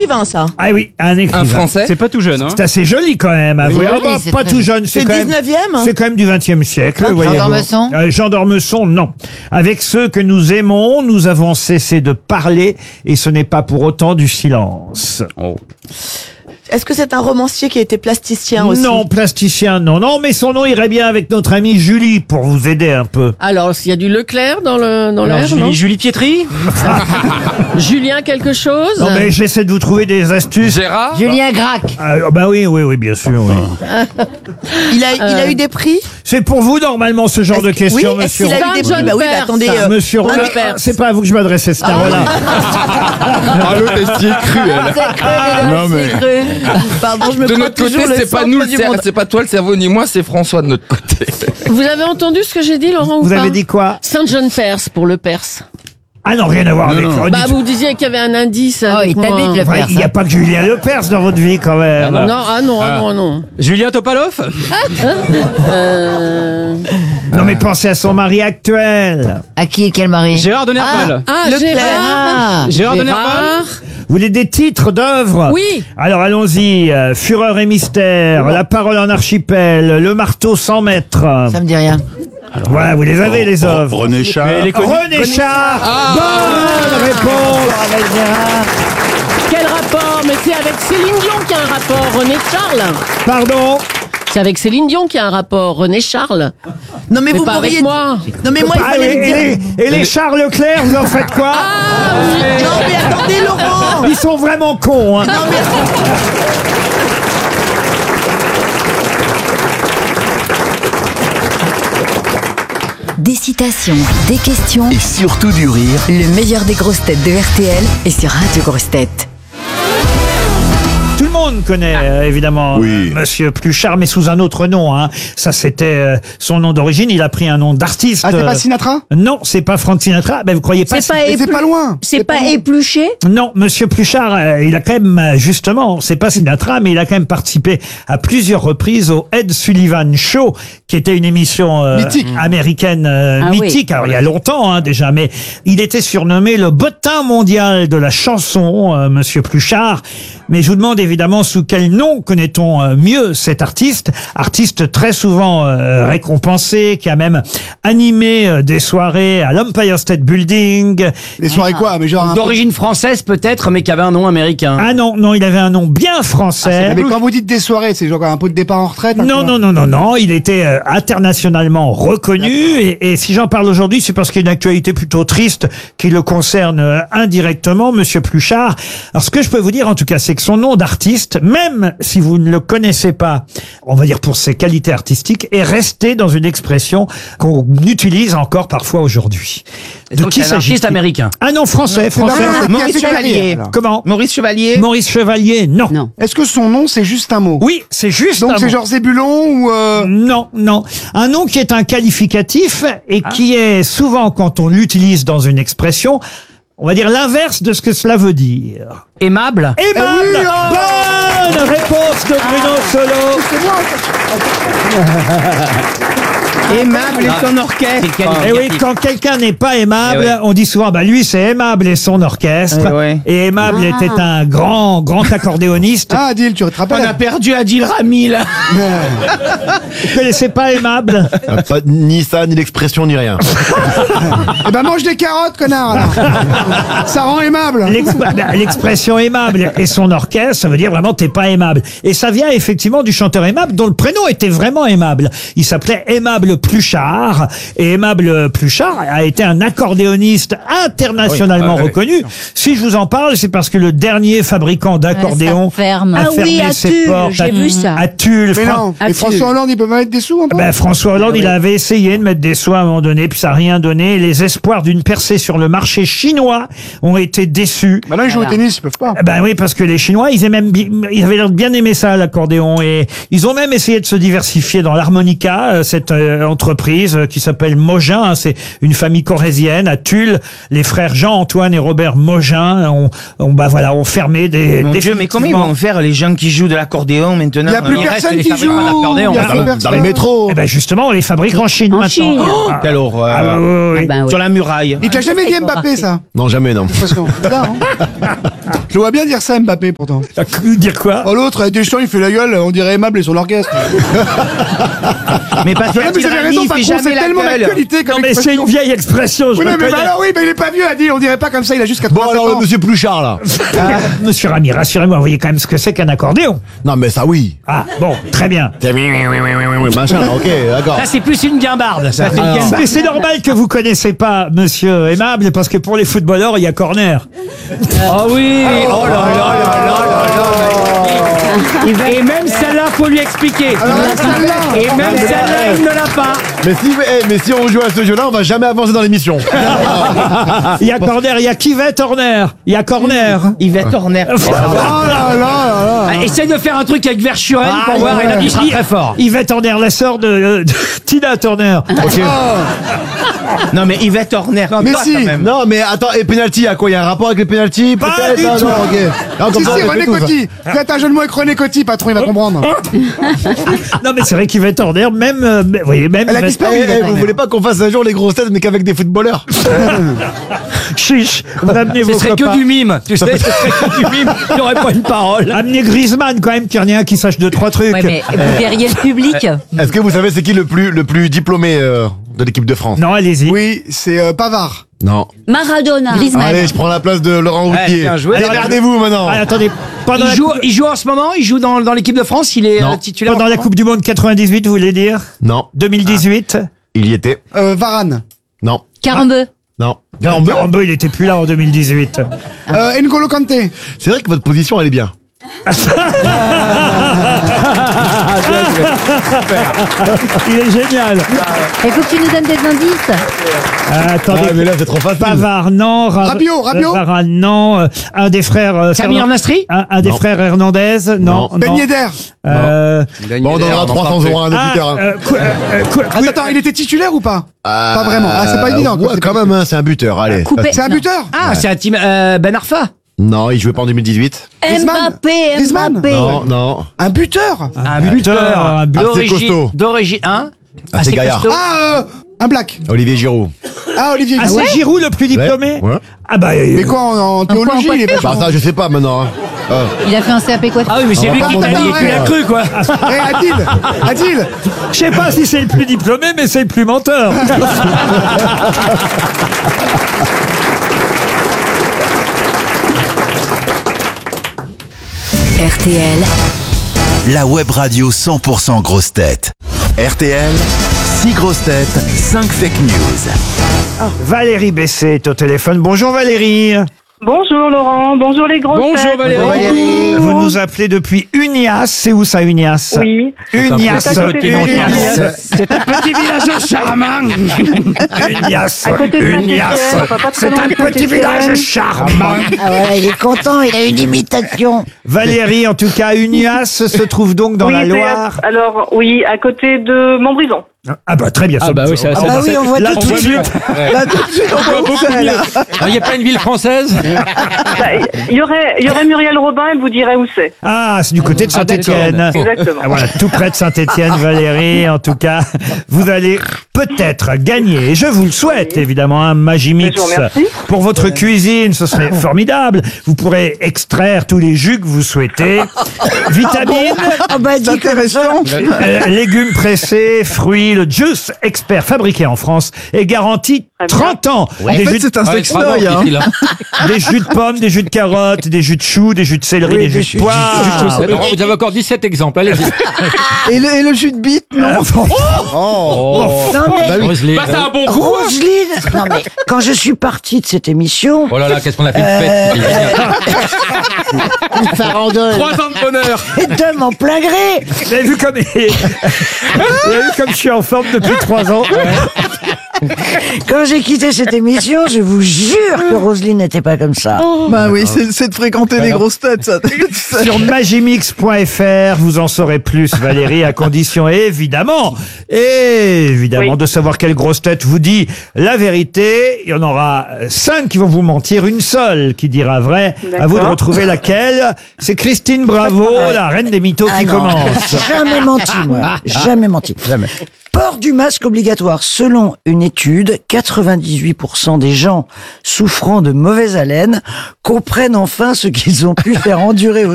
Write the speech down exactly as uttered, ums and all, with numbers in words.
écrivain, ça. Ah oui, un écrivain. Un Français. C'est pas tout jeune, hein. C'est assez joli quand même. Oui, avouez. oui, Ah bah, c'est pas très tout joli. jeune. C'est quand le même- dix-neuvième. C'est quand même du vingtième siècle. Jean voyez-vous. d'Ormesson Euh, Jean d'Ormesson, non. Avec ceux que nous aimons, nous avons cessé de parler et ce n'est pas pour autant du silence. Oh. Est-ce que c'est un romancier qui a été plasticien aussi? Non, plasticien, non, non, mais son nom irait bien avec notre amie Julie pour vous aider un peu. Alors, s'il y a du Leclerc dans le dans Alors, l'air, non Julie, Julie Pietri. Julien quelque chose? Non, mais j'essaie de vous trouver des astuces. Gérard. Julien Gracq. Ah, bah oui, oui, oui, bien sûr, oui. Il a, il a eu des prix? C'est pour vous, normalement, ce genre de Est-ce que- questions, oui, est-ce monsieur. qu'il a eu John des prix? Bah oui, bah Perse. attendez. euh, Monsieur Roland, John Perse. c'est pas à vous que je m'adressais, c'est à Roland. Ah, l'autre, elle s'y est crue, elle. C'est cru, Non, mais- c'est cru. Pardon, je me De prends notre côté, toujours le c'est pas centre nous, le du cer- monde. c'est pas toi le cerveau ni moi, c'est François de notre côté. Vous avez entendu ce que j'ai dit, Laurent, ou Vous pas? avez dit quoi? Saint John Perse pour le Perse. Ah non, rien à voir avec. non. Dites- Bah, vous disiez qu'il y avait un indice. Oh, avec il moi. t'habite le Ouais, Perse. il n'y a pas que Julien Lepers dans votre vie, quand même. Non, ah non, ah non, non. Julien Topalov. Euh... Non, mais pensez à son mari actuel. À qui, quel mari? Gérard de Nerval. Ah, Leclerc. Gérard. Ah, Gérard de Nerval. Gérard. Vous voulez des titres d'œuvres? Oui. Alors allons-y. euh, Fureur et mystère, La parole en archipel, Le marteau sans maître. ça me dit rien. Voilà, vous les avez, les œuvres. René Char. Mais les connus- René Char. Ah. Bonne réponse. Avec Gérard. Quel rapport? Mais c'est avec Céline Dion qu'il y a un rapport, René Charles. Pardon. C'est avec Céline Dion qu'il y a un rapport, René Charles. Non mais Mais vous pas avec pourriez. moi. Non mais moi il Ah, fallait et, me et dire. les, et les Charles Leclerc, vous en faites quoi? Non mais attendez Laurent. Ils sont vraiment cons. Hein. Non mais Des citations, des questions, Et surtout du rire. le meilleur des grosses têtes de R T L est sur Radio Grosses Têtes. Tout le monde connaît euh, évidemment Oui. euh, Monsieur Pluchart, mais sous un autre nom. Hein. Ça, c'était euh, son nom d'origine. Il a pris un nom d'artiste. Ah, c'est euh, pas Sinatra? Non, c'est pas Frank Sinatra. Ben, vous croyez pas? c'est pas Mais c'est éplu- pas loin. C'est pas épluché. Non, Monsieur Pluchart, euh, il a quand même, euh, justement, c'est pas Sinatra, mais il a quand même participé à plusieurs reprises au Ed Sullivan Show, qui était une émission euh, Mythique. américaine euh, Ah oui. mythique. Alors, il y a longtemps hein, déjà, mais il était surnommé le bottin mondial de la chanson, euh, Monsieur Pluchart. Mais je vous demande évidemment sous quel nom connaît-on euh, mieux cet artiste, artiste très souvent euh, récompensé, qui a même animé euh, des soirées à l'Empire State Building. Les soirées quoi? Mais genre un peu- D'origine française peut-être, mais qui avait un nom américain. Ah non, non, il avait un nom bien français. Ah, mais quand vous dites des soirées, c'est genre un peu de départ en retraite? hein, Non, quoi. non, non, non, non. Il était euh, internationalement reconnu. Et, et si j'en parle aujourd'hui, c'est parce qu'il y a une actualité plutôt triste qui le concerne euh, indirectement, Monsieur Pluchart. Alors, ce que je peux vous dire, en tout cas, c'est que son nom d'artiste, même si vous ne le connaissez pas, on va dire pour ses qualités artistiques, est resté dans une expression qu'on utilise encore parfois aujourd'hui. De Donc, qui c'est un artiste s'agit-il? américain. Ah non, français, C'est pas français. vrai, c'est Maurice Pierre Chevalier. alors. Comment? Maurice Chevalier. Maurice Chevalier, non. Non. Est-ce que son nom c'est juste un mot? Oui, c'est juste Donc un c'est mot. genre Zébulon ou euh... Non, non. Un nom qui est un qualificatif et Ah. qui est souvent, quand on l'utilise dans une expression, on va dire l'inverse de ce que cela veut dire. Aimable. Aimable. Eh oui, oh. Bonne réponse de Bruno Solo. C'est moi. Aimable et son orchestre. C'est Et oui, qualificatif. quand quelqu'un n'est pas aimable, Eh ouais. on dit souvent, bah lui c'est aimable et son orchestre. Eh ouais. Et aimable était un grand, grand accordéoniste. Ah Adil, tu te On rappelles? a perdu Adil Rami là. Vous connaissez pas aimable? Ah, pas ni ça, ni l'expression, ni rien. Eh ben mange des carottes, connard. alors. Ça rend aimable. L'exp- bah, L'expression aimable et son orchestre, ça veut dire vraiment t'es pas aimable. Et ça vient effectivement du chanteur Aimable, dont le prénom était vraiment aimable. Il s'appelait Aimable Pluchart. Et Aimable Pluchart a été un accordéoniste internationalement Oui, ah, oui. reconnu. Si je vous en parle, c'est parce que le dernier fabricant d'accordéons ça ferme. a Ah oui, fermé à ses Tulle, portes j'ai à, vu ça. à Tulle. Mais Fran- non. Ah, Et tu- François Hollande, il peut mettre des sous un peu? ben, François Hollande, il avait essayé de mettre des sous à un moment donné, puis ça n'a rien donné. Les espoirs d'une percée sur le marché chinois ont été déçus. Maintenant ils jouent au tennis, ils peuvent pas. Eh Ben oui, parce que les Chinois, ils, aimaient, bi- ils avaient l'air de bien aimer ça, l'accordéon, et ils ont même essayé de se diversifier dans l'harmonica. Euh, Cette euh, entreprise euh, qui s'appelle Mogin. Hein, c'est une famille corrézienne à Tulle. Les frères Jean-Antoine et Robert Mogin ont, ont bah voilà, ont fermé des. Mon Dieu, mais comment ils vont faire les gens qui jouent de l'accordéon maintenant? Il n'y a plus Il reste personne les qui fabricants joue. d'accordéon. Il y a Dans, plus le- personne. dans les métros. Eh ben justement, on les fabrique en Chine En maintenant. Chine. Ah, Quelle horreur. ah, oui, oui, oui. Ben oui. Sur la muraille. Il te l'a jamais dit Mbappé, ça? Non, jamais, non. Parce que, là, hein. Je le vois bien dire ça, Mbappé, pourtant. T'as cru dire quoi? Oh, l'autre, avec des chiens, il fait la gueule, on dirait aimable et son orchestre. Mais parce que Ah, mais vous avez raison, il par fait contre, c'est jamais la tellement gueule. d'actualité comme Non mais c'est expression. une vieille expression, je Oui, le mais, mais connais. alors, oui, mais il est pas vieux, Adil, on dirait pas comme ça, il a juste Bon, quatre-vingt-sept alors, le ans. monsieur Pluchard, là. Monsieur Rami, rassurez-moi, vous voyez quand même ce que c'est qu'un accordéon. Non, mais ça, oui. Ah, bon, très bien. Machin, ok, d'accord. Là, c'est plus une guimbarde. Ça. Mais c'est normal que vous connaissez pas Monsieur Aimable, parce que pour les footballeurs, il y a corner. Ah oui. Oh là là là là là là. Et même celle-là, faut lui expliquer. Alors, celle-là. Et même celle-là, il ne l'a pas. Mais si, eh, mais si on joue à ce jeu-là, on va jamais avancer dans l'émission. Il y a corner, il y a Yvette Horner. Il y a corner. Yvette Horner. Oh là là là là. Ah, essaye de faire un truc avec Verschuren pour Ah, voir. ouais. Et là, il sera très fort. Yvette Horner, la sœur de, de Tina Turner. Ok. Non, mais Yvette Horner. Mais toi, si. quand même. Non, mais attends, et penalty, à quoi? Il y a un rapport avec les penalty? Pas Peut-être? du Ah, tout. non, ok. Non, comme Si, ça, si, on fait René tout, ça. Coty. Faites un jeu de mots avec René Coty, patron, il va comprendre. Non mais c'est vrai qu'Yvette Horner, même, euh, vous voyez, même. Elle a Yvette- disparu. Eh, eh, Yvette vous Horner. voulez pas qu'on fasse un jour les grosses têtes, mais qu'avec des footballeurs? Chiche, vous amenez Ce vos serait que copains. du mime. Tu sais, ce serait que du mime. Il n'y aurait pas une parole. Amenez Griezmann quand même, qu'il y en ait un qui sache deux, trois trucs. Ouais, mais vous verriez le public. Est-ce que vous savez c'est qui le plus, le plus diplômé euh, de l'équipe de France? Non, allez-y. Oui, c'est euh, Pavard. Non. Maradona. Griezmann. Allez, je prends la place de Laurent Ouais, Ruquier. bien joué. Allez, regardez-vous maintenant. Ah, attendez, pendant, Il la, joue, coupe, il joue en ce moment. Il joue dans, dans l'équipe de France. Il est Non. euh, titulaire. pendant en la ce Coupe du Monde quatre-vingt-dix-huit, vous voulez dire? Non. deux mille dix-huit? Il y était. Euh, Varane. Non. Carambeu. Non. Garambeu. Garambeu, il était plus là en deux mille dix-huit. Euh, N'Golo Kanté. C'est vrai que votre position, elle est bien. Il est génial. Il faut que tu nous donnes des indices. Ah, attendez. Ah, mais là, c'est trop facile. Pavard, non. Ra- Rabiot, Rabiot. euh, Varane, non. Euh, Un des frères. euh, Samir Fernand- Nasri. Un, un des Non. frères Hernandez. Non. Non. Ben non. Yedder. Euh, Bon, on donnera trois cents euros à un ah, auditeur. hein. euh, quoi- euh, quoi- Attends, attends, il était titulaire ou pas? Pas vraiment. Ah, c'est pas évident. quoi. Ouais, C'est quand pas- même, hein, c'est un buteur. Allez. Coupé. C'est un buteur. Ah, c'est un team euh, Ben Arfa. Non, il jouait pas en deux mille dix-huit. Griezmann. Mbappé. Griezmann. Mbappé. Non, non. Un buteur. Un buteur, un buteur. Assez costaud. D'origine. Hein Assez gaillard. costaud. Ah, euh, un black. Olivier Giroud. Ah, Olivier Ah, Giroud. c'est Giroud le plus diplômé? Ouais. Ah bah. euh, Mais quoi, en, en théologie, quoi, il est Bah, vachement- ça, je sais pas maintenant. hein. Ah. Il a fait un C A P quoi? Ah oui, mais c'est On lui va qui pas t'a monter dit. le Tu l'as niveau, cru, quoi. Eh, Adil, Adil. Je sais pas si c'est le plus diplômé, mais c'est le plus menteur. R T L, La web radio cent pour cent grosses têtes. R T L, six grosses têtes, cinq fake news. Valérie Bessé est au téléphone. Bonjour Valérie. Bonjour Laurent, bonjour les grosses Bonjour têtes. Valérie. Vous nous appelez depuis Unias. C'est où ça, Unias? Oui. Unias. C'est à côté de Unias. C'est un petit village charmant. Unias. À côté de Unias. Saint-Étienne, enfin, pas très C'est loin un de petit Saint-Étienne. village charmant. Ah voilà, il est content, il a une imitation. Valérie, en tout cas, Unias se trouve donc dans Oui, la c'est Loire. à- alors oui, à côté de Montbrison. Ah bah très bien. Ah bah oui, ça- Ah ça- bah oui, on voit là, tout tout de de suite. suite. Là tout de suite, on voit où c'est, là. Il n'y a pas une ville française? Bah, Il y aurait, il y aurait Muriel Robin, elle vous dirait où c'est. Ah, c'est du côté de Ah, d'accord. Saint-Étienne. Exactement. Ah, voilà, tout près de Saint-Étienne, Valérie. En tout cas, vous allez peut-être gagner, et je vous le souhaite évidemment, un Magimix Je vous remercie. pour votre cuisine. Ce serait formidable. Vous pourrez extraire tous les jus que vous souhaitez. Vitamines, Ah bah dis comme ça. euh, légumes pressés, fruits, le Juice Expert fabriqué en France et garanti trente ans. Des jus de- un sextoy, hein. des jus de pommes, des jus de carottes, des jus de choux, des jus de céleri, des jus de poire. Vous avez encore dix-sept exemples, allez-y. Et le, et le jus de bite, non? Oh. Non mais, Bah oui. Bah, c'est un bon coup. Roselyne, non mais, quand je suis partie de cette émission, Oh là là, qu'est-ce qu'on a fait de fête. farandole, Trois ans de bonheur. et d'homme en plein gré. Vous avez vu comme, vous avez vu comme je suis en forme depuis trois ans. Quand j'ai quitté cette émission, je vous jure que Roselyne n'était pas comme ça. Bah oui, c'est c'est de fréquenter les grosses têtes, ça. Sur magimix point f r, vous en saurez plus, Valérie, à condition évidemment, évidemment, Oui. de savoir quelle grosse tête vous dit la vérité. Il y en aura cinq qui vont vous mentir, une seule qui dira vrai. À vous de D'accord. retrouver laquelle. C'est Christine Bravo, la reine des mythos, Ah qui non, commence. jamais menti, moi. Jamais menti. Jamais. Port du masque obligatoire. Selon une étude, quatre-vingt-dix-huit pour cent des gens souffrant de mauvaise haleine comprennent enfin ce qu'ils ont pu faire endurer aux